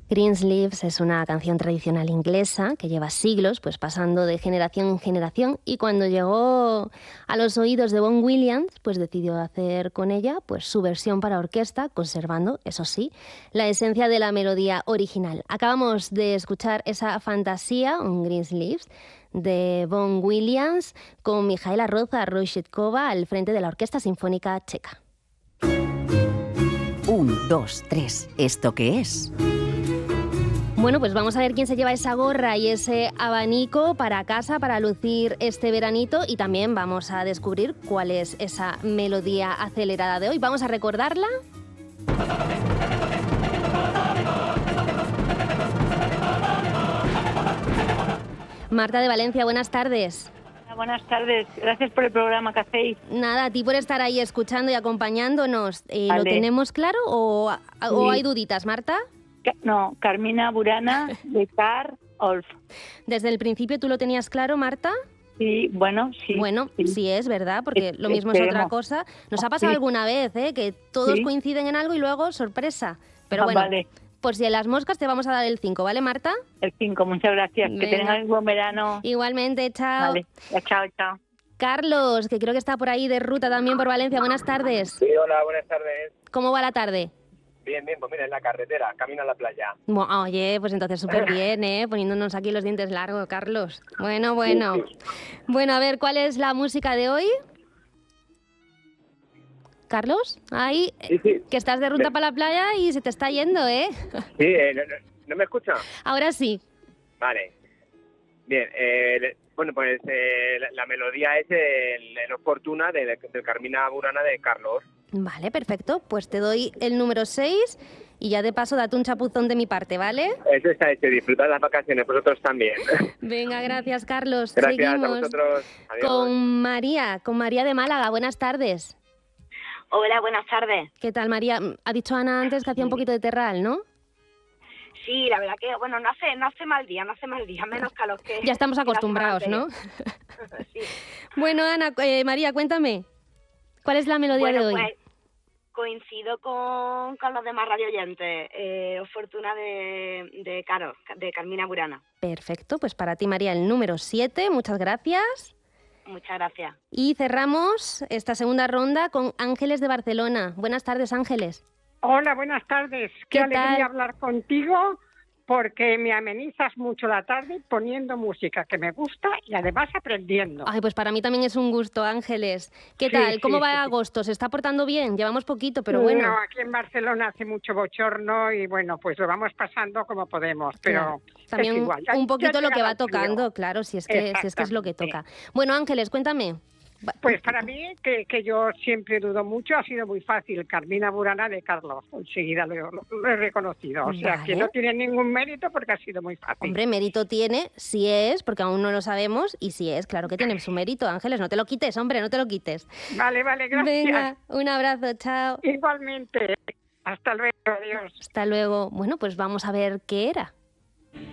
Greensleeves es una canción tradicional inglesa que lleva siglos pues pasando de generación en generación, y cuando llegó a los oídos de Vaughan Williams pues decidió hacer con ella pues su versión para orquesta, conservando, eso sí, la esencia de la melodía original. Acabamos de escuchar esa fantasía, un Greensleeves, de Vaughan Williams con Mijaela Rozsa-Rojtšeková al frente de la Orquesta Sinfónica Checa. 1, 2, 3. ¿Esto qué es? Bueno, pues vamos a ver quién se lleva esa gorra y ese abanico para casa para lucir este veranito, y también vamos a descubrir cuál es esa melodía acelerada de hoy. Vamos a recordarla. Marta de Valencia, buenas tardes. Buenas tardes, gracias por el programa que hacéis. Nada, a ti por estar ahí escuchando y acompañándonos. Vale. ¿Lo tenemos claro o hay duditas, Marta? No, Carmina Burana de Car Olf. ¿Desde el principio tú lo tenías claro, Marta? Sí, bueno, sí. Bueno, sí es verdad, porque lo mismo es otra cosa. Nos ha pasado alguna vez, que todos coinciden en algo y luego sorpresa. Pero bueno, vale. Por si en las moscas te vamos a dar el 5, ¿vale, Marta? El 5, muchas gracias. Venga. Que tengáis buen verano. Igualmente, chao. Vale, chao, chao. Carlos, que creo que está por ahí de ruta también por Valencia. Buenas tardes. Sí, hola, buenas tardes. ¿Cómo va la tarde? Bien, pues mira, en la carretera, camino a la playa. Bueno, oye, pues entonces súper bien, poniéndonos aquí los dientes largos, Carlos. Bueno. Sí. Bueno, a ver, ¿cuál es la música de hoy? Carlos, ahí, Sí. que estás de ruta para la playa y se te está yendo, ¿eh? Sí, ¿no me escucha? Ahora sí. Vale. Bien, bueno, pues la melodía es el Fortuna de Carmina Burana de Carlos. Vale, perfecto. Pues te doy el número 6 y ya de paso date un chapuzón de mi parte, ¿vale? Eso está hecho, disfrutad las vacaciones, vosotros también. Venga, gracias, Carlos. Gracias Seguimos a vosotros. Adiós. con María de Málaga. Buenas tardes. Hola, buenas tardes. ¿Qué tal, María? Ha dicho Ana antes que hacía un poquito de terral, ¿no? Sí, la verdad que, bueno, no hace mal día, menos calor que... Ya estamos que la acostumbrados, semana ¿no? anterior. Sí. Bueno, Ana, María, cuéntame. ¿Cuál es la melodía de hoy? Pues coincido con los demás radioyentes. Fortuna de Carmina Burana. Perfecto, pues para ti, María, el número 7. Muchas gracias. Muchas gracias. Y cerramos esta segunda ronda con Ángeles de Barcelona. Buenas tardes, Ángeles. Hola, buenas tardes. Qué alegría tal? hablar contigo, porque me amenizas mucho la tarde poniendo música que me gusta y además aprendiendo. Ay, pues para mí también es un gusto, Ángeles. ¿Qué Sí, tal? ¿Cómo sí, va sí. agosto? ¿Se está portando bien? Llevamos poquito, pero bueno. No, aquí en Barcelona hace mucho bochorno y bueno, pues lo vamos pasando como podemos, pero Claro. También es igual. Ya- un poquito ya lo que llegará va el frío. tocando, claro, si es que es lo que toca. Bueno, Ángeles, cuéntame. Pues para mí, que yo siempre dudo mucho, ha sido muy fácil. Carmina Burana de Carlos, enseguida lo he reconocido. O sea, que Vale. no tiene ningún mérito porque ha sido muy fácil. Hombre, mérito tiene, si es, porque aún no lo sabemos, y si es, claro que tiene su mérito, Ángeles, no te lo quites, hombre, no te lo quites. Vale, gracias. Venga, un abrazo, chao. Igualmente. Hasta luego, adiós. Hasta luego. Bueno, pues vamos a ver qué era.